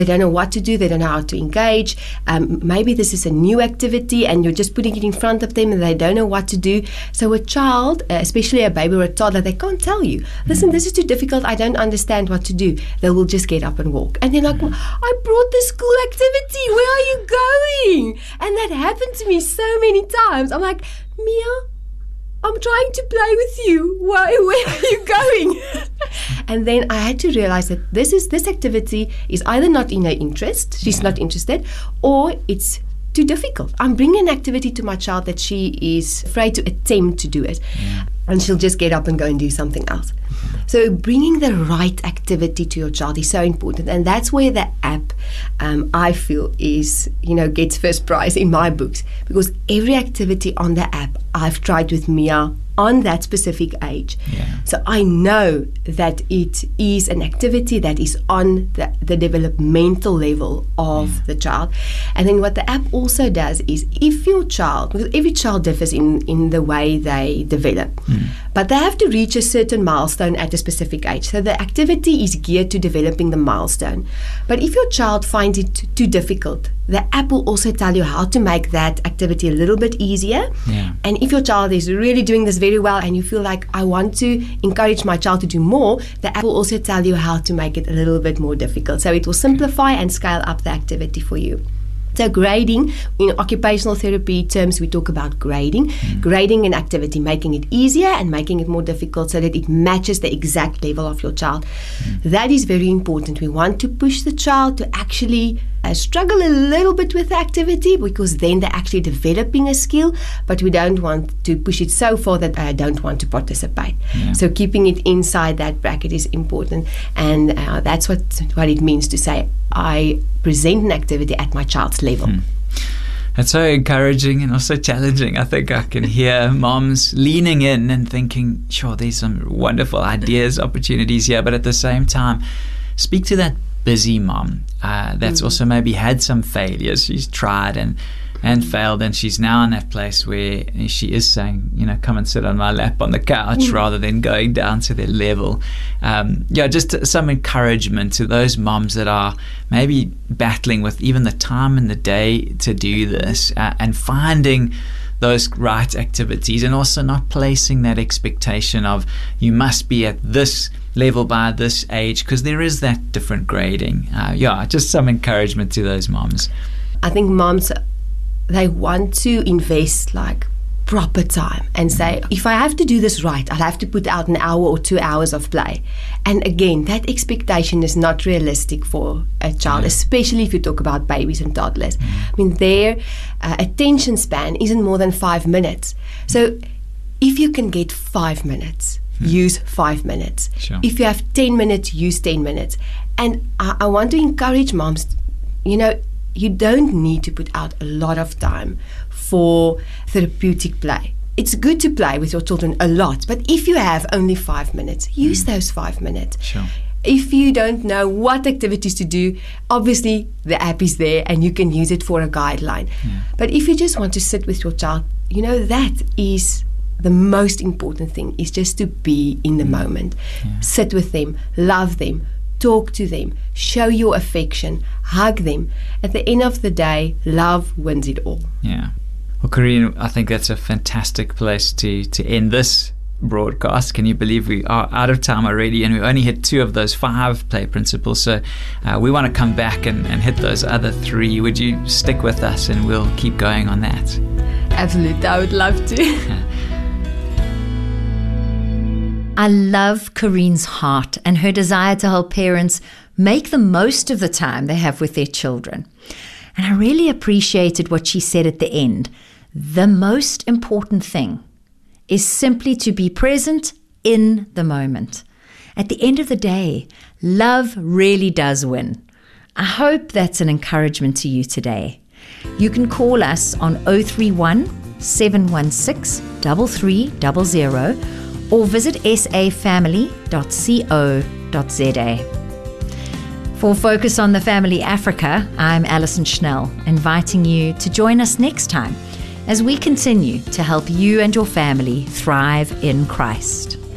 They don't know what to do. They don't know how to engage. Maybe this is a new activity and you're just putting it in front of them and they don't know what to do. So a child, especially a baby or a toddler, they can't tell you, listen, this is too difficult. I don't understand what to do. They will just get up and walk. And they're like, I brought the school activity. Where are you going? And that happened to me so many times. I'm like, Mia, I'm trying to play with you. Where are you going? And then I had to realize that this activity is either not in her interest, she's not interested, or it's too difficult. I'm bringing an activity to my child that she is afraid to attempt to do it. And she'll just get up and go and do something else. So bringing the right activity to your child is so important. And that's where the app, I feel, is, gets first prize in my books. Because every activity on the app I've tried with Mia on that specific age. So I know that it is an activity that is on the developmental level of the child. And then what the app also does is, if your child, because every child differs in the way they develop, but they have to reach a certain milestone at a specific age. So the activity is geared to developing the milestone. But if your child finds it too difficult, the app will also tell you how to make that activity a little bit easier. And if your child is really doing this very well and you feel like, I want to encourage my child to do more, the app will also tell you how to make it a little bit more difficult. So it will simplify and scale up the activity for you. So grading, in occupational therapy terms, we talk about grading. Grading an activity, making it easier and making it more difficult so that it matches the exact level of your child. That is very important. We want to push the child to actually struggle a little bit with the activity, because then they're actually developing a skill, but we don't want to push it so far that I don't want to participate. So keeping it inside that bracket is important, and that's what it means to say, I present an activity at my child's level. It's so encouraging and also challenging. I think I can hear moms leaning in and thinking, sure, there's some wonderful ideas, opportunities here, but at the same time, speak to that busy mom that's also maybe had some failures. She's tried and failed, and she's now in that place where she is saying, come and sit on my lap on the couch rather than going down to their level. Just some encouragement to those moms that are maybe battling with even the time in the day to do this, and finding those right activities, and also not placing that expectation of you must be at this level by this age, because there is that different grading. Just some encouragement to those moms. I think moms, they want to invest like proper time and say, if I have to do this right, I'll have to put out an hour or 2 hours of play. And again, that expectation is not realistic for a child, especially if you talk about babies and toddlers. I mean, their attention span isn't more than 5 minutes. So if you can get 5 minutes, use 5 minutes. If you have 10 minutes, use 10 minutes. And I want to encourage moms, you don't need to put out a lot of time for therapeutic play. It's good to play with your children a lot, but if you have only 5 minutes, use those 5 minutes. If you don't know what activities to do, obviously the app is there and you can use it for a guideline. But if you just want to sit with your child, that is the most important thing, is just to be in the moment. Sit with them, love them, talk to them, show your affection, hug them. At the end of the day, love wins it all. Well, Corinne, I think that's a fantastic place to end this broadcast. Can you believe we are out of time already, and we only hit 2 of those 5 play principles? So we want to come back and hit those other 3. Would you stick with us and we'll keep going on that? Absolutely, I would love to. I love Corinne's heart and her desire to help parents make the most of the time they have with their children. And I really appreciated what she said at the end. The most important thing is simply to be present in the moment. At the end of the day, love really does win. I hope that's an encouragement to you today. You can call us on 031 716 3300 or visit safamily.co.za. For Focus on the Family Africa, I'm Alison Schnell, inviting you to join us next time as we continue to help you and your family thrive in Christ.